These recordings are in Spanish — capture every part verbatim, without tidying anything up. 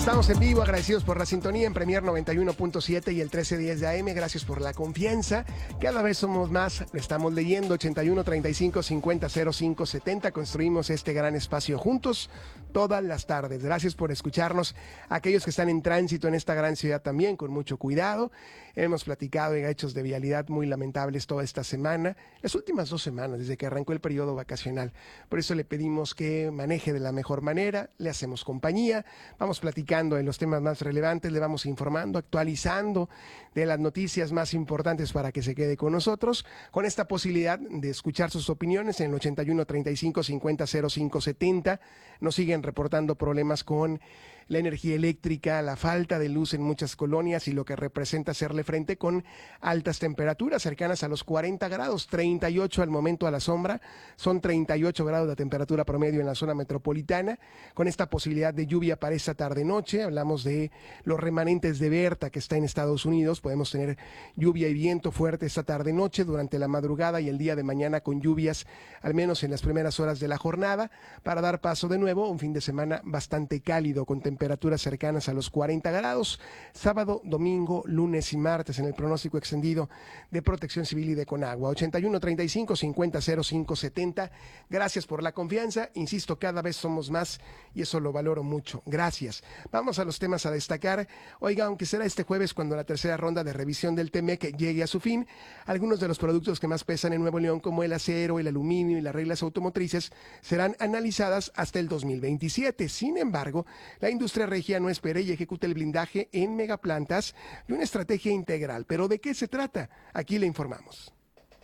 Estamos en vivo, agradecidos por la sintonía en Premier noventa y uno punto siete y el trece diez de A M. Gracias por la confianza. Cada vez somos más. Estamos leyendo ochenta y uno, treinta y cinco, cincuenta, cero cinco, setenta. Construimos este gran espacio juntos todas las tardes. Gracias por escucharnos. Aquellos que están en tránsito en esta gran ciudad también, con mucho cuidado. Hemos platicado en hechos de vialidad muy lamentables toda esta semana, las últimas dos semanas, desde que arrancó el periodo vacacional. Por eso le pedimos que maneje de la mejor manera, le hacemos compañía, vamos platicando en los temas más relevantes, le vamos informando, actualizando de las noticias más importantes para que se quede con nosotros, con esta posibilidad de escuchar sus opiniones en el ochenta y uno, treinta y cinco, cincuenta, cero cinco, setenta. Nos siguen reportando problemas con la energía eléctrica, la falta de luz en muchas colonias y lo que representa hacerle frente con altas temperaturas cercanas a los cuarenta grados, treinta y ocho al momento a la sombra, son treinta y ocho grados de temperatura promedio en la zona metropolitana, con esta posibilidad de lluvia para esta tarde-noche. Hablamos de los remanentes de Berta que está en Estados Unidos, podemos tener lluvia y viento fuerte esta tarde-noche durante la madrugada y el día de mañana con lluvias al menos en las primeras horas de la jornada, para dar paso de nuevo a un fin de semana bastante cálido con temperaturas temperaturas cercanas a los cuarenta grados, sábado, domingo, lunes y martes en el pronóstico extendido de Protección Civil y de Conagua. ochenta y uno, treinta y cinco, cincuenta, cero cinco, setenta. Gracias por la confianza. Insisto, cada vez somos más y eso lo valoro mucho. Gracias. Vamos a los temas a destacar. Oiga, aunque será este jueves cuando la tercera ronda de revisión del T M E C llegue a su fin, algunos de los productos que más pesan en Nuevo León, como el acero, el aluminio y las reglas automotrices, serán analizadas hasta el dos mil veintisiete. Sin embargo, la industria regia no espera y ejecuta el blindaje en megaplantas de una estrategia integral. ¿Pero de qué se trata? Aquí le informamos.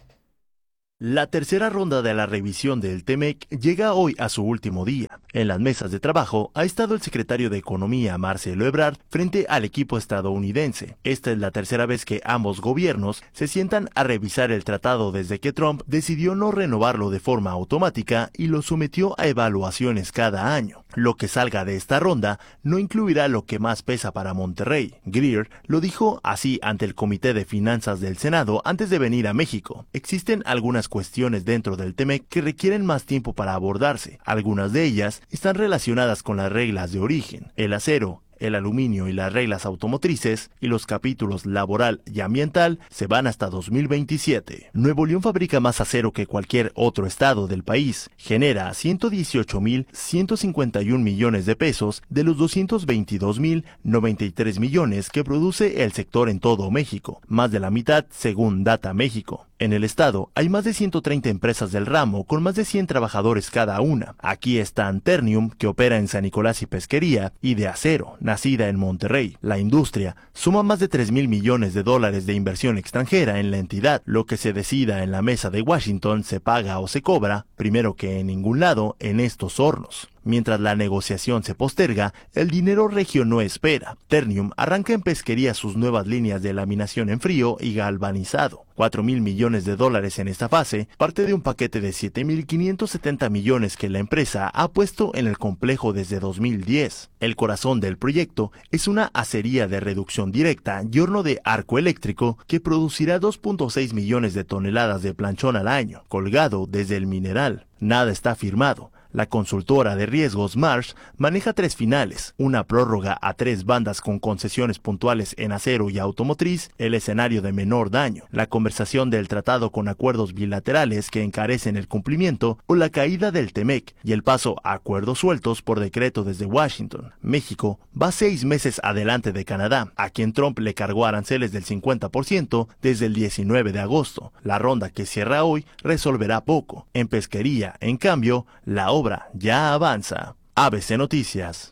La tercera ronda de la revisión del T M E C llega hoy a su último día. En las mesas de trabajo ha estado el secretario de Economía, Marcelo Ebrard, frente al equipo estadounidense. Esta es la tercera vez que ambos gobiernos se sientan a revisar el tratado desde que Trump decidió no renovarlo de forma automática y lo sometió a evaluaciones cada año. Lo que salga de esta ronda no incluirá lo que más pesa para Monterrey. Greer lo dijo así ante el Comité de Finanzas del Senado antes de venir a México. Existen algunas cuestiones dentro del T M E C que requieren más tiempo para abordarse. Algunas de ellas están relacionadas con las reglas de origen, el acero, el aluminio y las reglas automotrices, y los capítulos laboral y ambiental se van hasta dos mil veintisiete. Nuevo León fabrica más acero que cualquier otro estado del país. Genera ciento dieciocho mil ciento cincuenta y un millones de pesos de los doscientos veintidós mil noventa y tres millones que produce el sector en todo México, más de la mitad según Data México. En el estado hay más de ciento treinta empresas del ramo con más de cien trabajadores cada una. Aquí están Ternium, que opera en San Nicolás y Pesquería, y de Acero, nacida en Monterrey. La industria suma más de tres mil millones de dólares de inversión extranjera en la entidad. Lo que se decida en la mesa de Washington se paga o se cobra, primero que en ningún lado, en estos hornos. Mientras la negociación se posterga, el dinero regio no espera. Ternium arranca en Pesquería sus nuevas líneas de laminación en frío y galvanizado. cuatro mil millones de dólares en esta fase, parte de un paquete de siete mil quinientos setenta millones que la empresa ha puesto en el complejo desde dos mil diez. El corazón del proyecto es una acería de reducción directa y horno de arco eléctrico que producirá dos punto seis millones de toneladas de planchón al año, colgado desde el mineral. Nada está firmado. La consultora de riesgos Marsh maneja tres finales, una prórroga a tres bandas con concesiones puntuales en acero y automotriz, el escenario de menor daño, la conversación del tratado con acuerdos bilaterales que encarecen el cumplimiento o la caída del T M E C y el paso a acuerdos sueltos por decreto desde Washington. México va seis meses adelante de Canadá, a quien Trump le cargó aranceles del cincuenta por ciento desde el diecinueve de agosto. La ronda que cierra hoy resolverá poco. En Pesquería, en cambio, la obra ya avanza. A B C Noticias.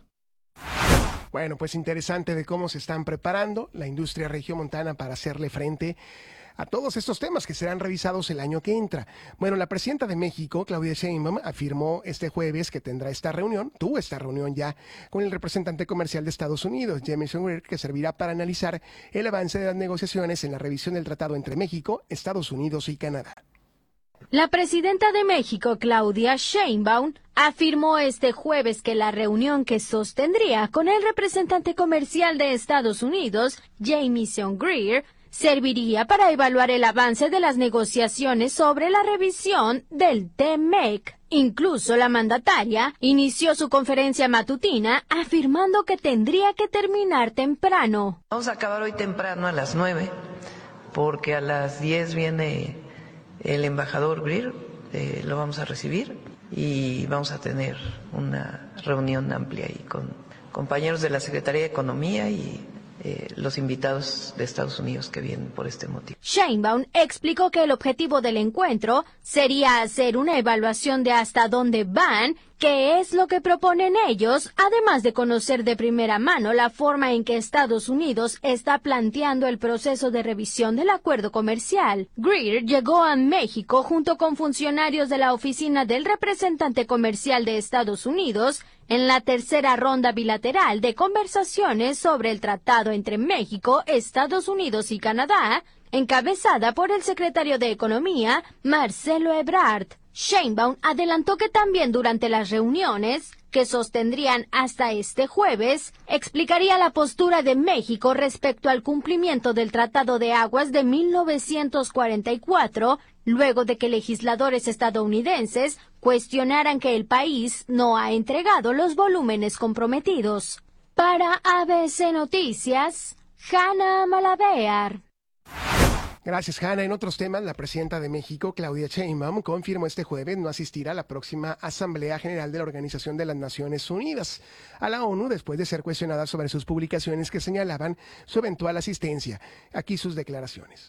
Bueno, pues interesante de cómo se están preparando la industria regiomontana para hacerle frente a todos estos temas que serán revisados el año que entra. Bueno, la presidenta de México, Claudia Sheinbaum, afirmó este jueves que tendrá esta reunión, tuvo esta reunión ya con el representante comercial de Estados Unidos, Jamieson Greer, que servirá para analizar el avance de las negociaciones en la revisión del tratado entre México, Estados Unidos y Canadá. La presidenta de México, Claudia Sheinbaum, afirmó este jueves que la reunión que sostendría con el representante comercial de Estados Unidos, Jamieson Greer, serviría para evaluar el avance de las negociaciones sobre la revisión del T M E C. Incluso la mandataria inició su conferencia matutina afirmando que tendría que terminar temprano. Vamos a acabar hoy temprano a las nueve, porque a las diez viene el embajador Greer, eh, lo vamos a recibir y vamos a tener una reunión amplia ahí con compañeros de la Secretaría de Economía y Eh, los invitados de Estados Unidos que vienen por este motivo. Sheinbaum explicó que el objetivo del encuentro sería hacer una evaluación de hasta dónde van, qué es lo que proponen ellos, además de conocer de primera mano la forma en que Estados Unidos está planteando el proceso de revisión del acuerdo comercial. Greer llegó a México junto con funcionarios de la oficina del representante comercial de Estados Unidos en la tercera ronda bilateral de conversaciones sobre el tratado entre México, Estados Unidos y Canadá, encabezada por el secretario de Economía, Marcelo Ebrard. Sheinbaum adelantó que también durante las reuniones, que sostendrían hasta este jueves, explicaría la postura de México respecto al cumplimiento del Tratado de Aguas de mil novecientos cuarenta y cuatro, luego de que legisladores estadounidenses cuestionaran que el país no ha entregado los volúmenes comprometidos. Para A B C Noticias, Hanna Malavéar. Gracias, Hanna. En otros temas, la presidenta de México, Claudia Sheinbaum, confirmó este jueves no asistir a la próxima Asamblea General de la Organización de las Naciones Unidas a la ONU después de ser cuestionada sobre sus publicaciones que señalaban su eventual asistencia. Aquí sus declaraciones.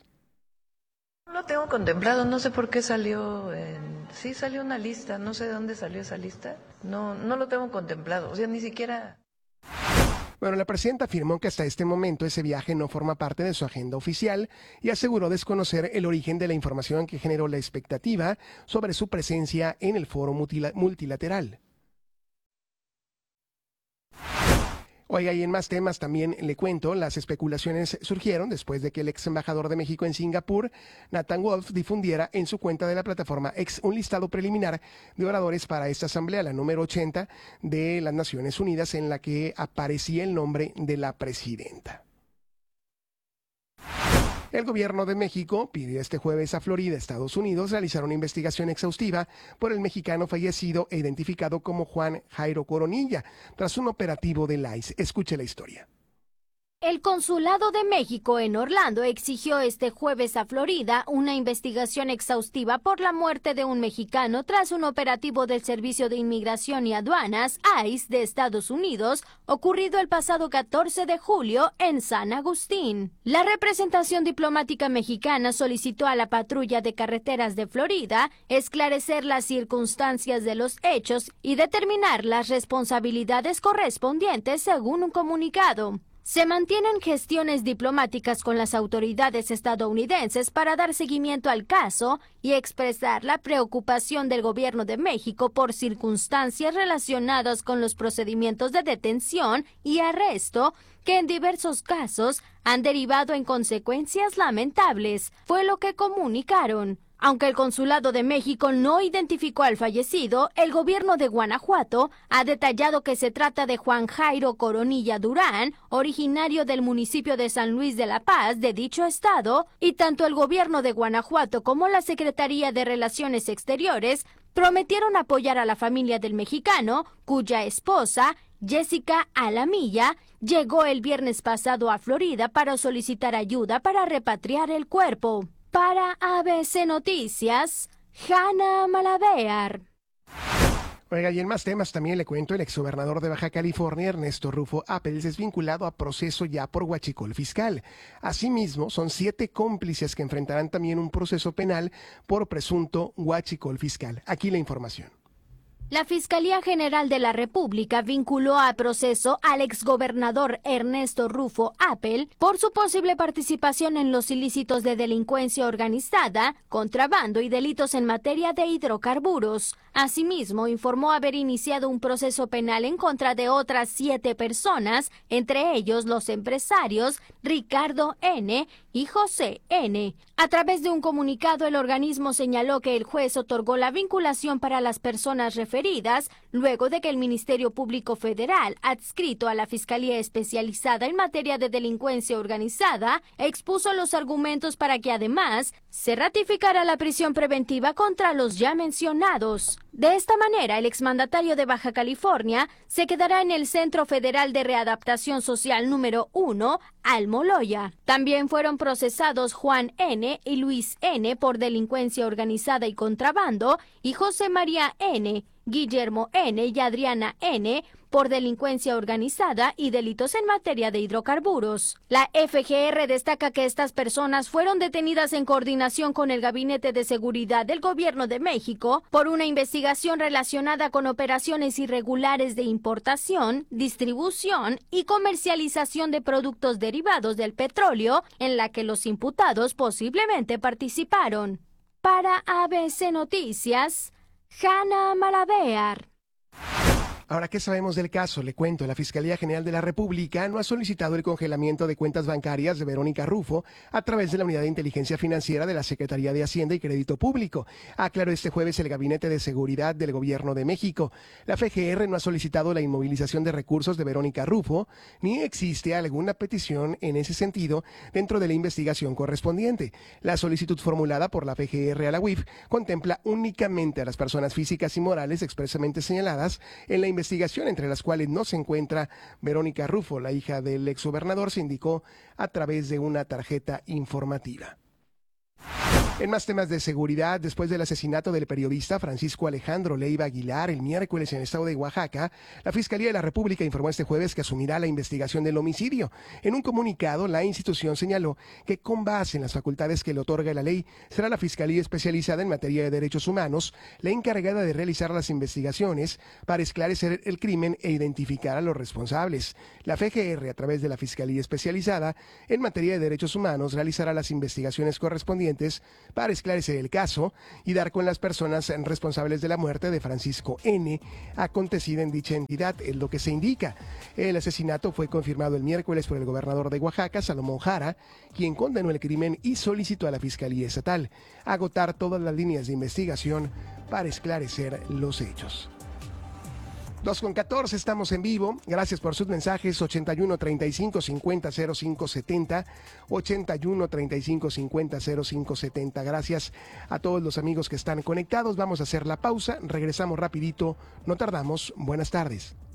No lo tengo contemplado, no sé por qué salió, en... sí salió una lista, no sé de dónde salió esa lista, no, no lo tengo contemplado, o sea, ni siquiera... Bueno, la presidenta afirmó que hasta este momento ese viaje no forma parte de su agenda oficial y aseguró desconocer el origen de la información que generó la expectativa sobre su presencia en el foro multilateral. Oiga, y en más temas también le cuento, las especulaciones surgieron después de que el ex embajador de México en Singapur, Nathan Wolf, difundiera en su cuenta de la plataforma X un listado preliminar de oradores para esta asamblea, la número ochenta de las Naciones Unidas, en la que aparecía el nombre de la presidenta. El gobierno de México pidió este jueves a Florida, Estados Unidos, realizar una investigación exhaustiva por el mexicano fallecido e identificado como Juan Jairo Coronilla, tras un operativo del I C E. Escuche la historia. El Consulado de México en Orlando exigió este jueves a Florida una investigación exhaustiva por la muerte de un mexicano tras un operativo del Servicio de Inmigración y Aduanas, I C E, de Estados Unidos, ocurrido el pasado catorce de julio en San Agustín. La representación diplomática mexicana solicitó a la Patrulla de Carreteras de Florida esclarecer las circunstancias de los hechos y determinar las responsabilidades correspondientes según un comunicado. Se mantienen gestiones diplomáticas con las autoridades estadounidenses para dar seguimiento al caso y expresar la preocupación del gobierno de México por circunstancias relacionadas con los procedimientos de detención y arresto que en diversos casos han derivado en consecuencias lamentables, fue lo que comunicaron. Aunque el Consulado de México no identificó al fallecido, el gobierno de Guanajuato ha detallado que se trata de Juan Jairo Coronilla Durán, originario del municipio de San Luis de la Paz de dicho estado, y tanto el gobierno de Guanajuato como la Secretaría de Relaciones Exteriores prometieron apoyar a la familia del mexicano, cuya esposa, Jessica Alamilla, llegó el viernes pasado a Florida para solicitar ayuda para repatriar el cuerpo. Para A B C Noticias, Hanna Malavéar. Oiga, y en más temas también le cuento, el exgobernador de Baja California, Ernesto Rufo Appels, es vinculado a proceso ya por huachicol fiscal. Asimismo, son siete cómplices que enfrentarán también un proceso penal por presunto huachicol fiscal. Aquí la información. La Fiscalía General de la República vinculó a proceso al exgobernador Ernesto Rufo Appel por su posible participación en los ilícitos de delincuencia organizada, contrabando y delitos en materia de hidrocarburos. Asimismo, informó haber iniciado un proceso penal en contra de otras siete personas, entre ellos los empresarios Ricardo N. y José N. A través de un comunicado, el organismo señaló que el juez otorgó la vinculación para las personas referidas luego de que el Ministerio Público Federal, adscrito a la Fiscalía Especializada en materia de delincuencia organizada, expuso los argumentos para que además se ratificará la prisión preventiva contra los ya mencionados. De esta manera, el exmandatario de Baja California se quedará en el Centro Federal de Readaptación Social número uno, Almoloya. También fueron procesados Juan N. y Luis N. por delincuencia organizada y contrabando, y José María N., Guillermo N. y Adriana N. por delincuencia organizada y delitos en materia de hidrocarburos. La F G R destaca que estas personas fueron detenidas en coordinación con el Gabinete de Seguridad del Gobierno de México por una investigación relacionada con operaciones irregulares de importación, distribución y comercialización de productos derivados del petróleo, en la que los imputados posiblemente participaron. Para A B C Noticias, Hanna Malavear. Ahora, ¿qué sabemos del caso? Le cuento, la Fiscalía General de la República no ha solicitado el congelamiento de cuentas bancarias de Verónica Rufo a través de la Unidad de Inteligencia Financiera de la Secretaría de Hacienda y Crédito Público, aclaró este jueves el Gabinete de Seguridad del Gobierno de México. La F G R no ha solicitado la inmovilización de recursos de Verónica Rufo, ni existe alguna petición en ese sentido dentro de la investigación correspondiente. La solicitud formulada por la F G R a la U I F contempla únicamente a las personas físicas y morales expresamente señaladas en la investigación, entre las cuales no se encuentra Verónica Rufo, la hija del exgobernador, se indicó a través de una tarjeta informativa. En más temas de seguridad, después del asesinato del periodista Francisco Alejandro Leiva Aguilar el miércoles en el estado de Oaxaca, la Fiscalía de la República informó este jueves que asumirá la investigación del homicidio. En un comunicado, la institución señaló que con base en las facultades que le otorga la ley, será la Fiscalía especializada en materia de derechos humanos la encargada de realizar las investigaciones para esclarecer el crimen e identificar a los responsables. La F G R, a través de la Fiscalía especializada en materia de derechos humanos, realizará las investigaciones correspondientes para esclarecer el caso y dar con las personas responsables de la muerte de Francisco N., acontecida en dicha entidad, es lo que se indica. El asesinato fue confirmado el miércoles por el gobernador de Oaxaca, Salomón Jara, quien condenó el crimen y solicitó a la Fiscalía Estatal agotar todas las líneas de investigación para esclarecer los hechos. dos con catorce, estamos en vivo. Gracias por sus mensajes. ochenta y uno, treinta y cinco, cincuenta, cero cinco setenta. ochenta y uno, treinta y cinco, cincuenta, cero cinco setenta. Gracias a todos los amigos que están conectados. Vamos a hacer la pausa. Regresamos rapidito. No tardamos. Buenas tardes.